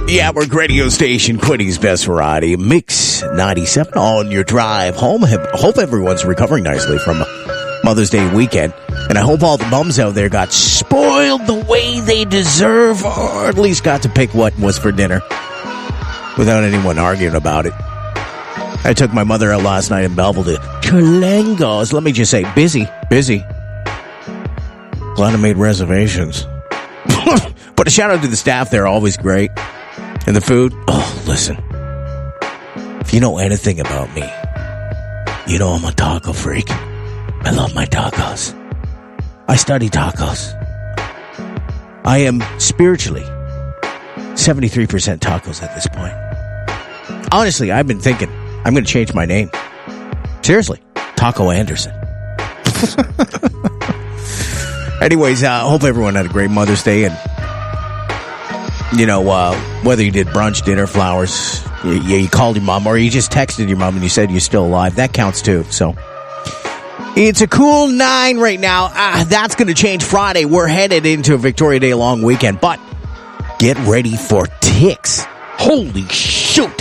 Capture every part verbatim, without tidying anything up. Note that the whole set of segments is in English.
Yeah, we're radio station, Quinny's Best Variety, Mix ninety-seven on your drive home. Hope everyone's recovering nicely from Mother's Day weekend. And I hope all the mums out there got spoiled the way they deserve, or at least got to pick what was for dinner without anyone arguing about it. I took my mother out last night in Belleville to Chilangos. Let me just say, busy, busy. Glad I made reservations. But a shout out to the staff there, always great. And the food, oh, listen. If you know anything about me, you know I'm a taco freak. I love my tacos. I study tacos. I am spiritually seventy-three percent tacos at this point. Honestly, I've been thinking I'm going to change my name. Seriously, Taco Anderson. Anyways, I uh, hope everyone had a great Mother's Day. And, you know, uh, whether you did brunch, dinner, flowers, you, you called your mom, or you just texted your mom and you said you're still alive, that counts too. So it's a cool nine right now. Ah, that's going to change Friday. We're headed into a Victoria Day long weekend, but get ready for ticks. Holy shoot.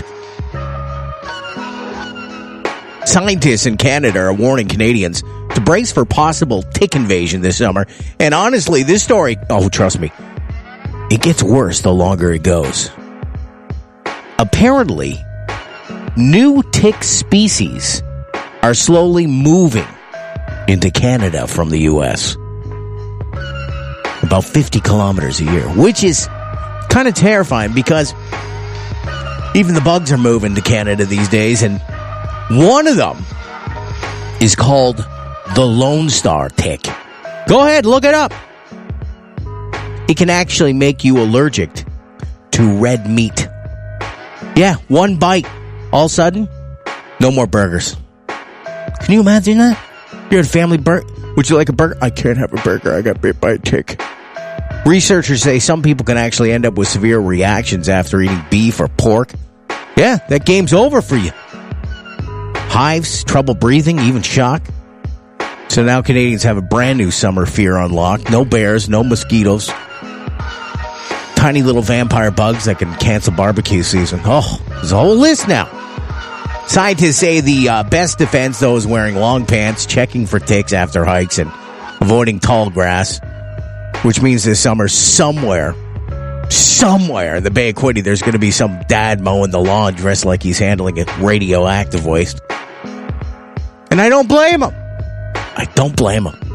Scientists in Canada are warning Canadians to brace for possible tick invasion this summer. And honestly, this story, oh, trust me, it gets worse the longer it goes. Apparently, new tick species are slowly moving into Canada from the U S. About fifty kilometers a year, which is kind of terrifying because even the bugs are moving to Canada these days, and one of them is called the Lone Star tick. Go ahead, look it up. It can actually make you allergic to red meat. Yeah, one bite. All of a sudden, no more burgers. Can you imagine that? You're at a family burger. Would you like a burger? I can't have a burger. I got bit by a tick. Researchers say some people can actually end up with severe reactions after eating beef or pork. Yeah, that game's over for you. Hives, trouble breathing, even shock. So now Canadians have a brand new summer fear on lock. No bears, no mosquitoes. Tiny little vampire bugs that can cancel barbecue season. Oh, there's a whole list now. Scientists say the uh, best defense, though, is wearing long pants, checking for ticks after hikes, and avoiding tall grass. Which means this summer, somewhere, somewhere in the Bay of Quinte, there's going to be some dad mowing the lawn dressed like he's handling a radioactive waste. And I don't blame him. I don't blame him.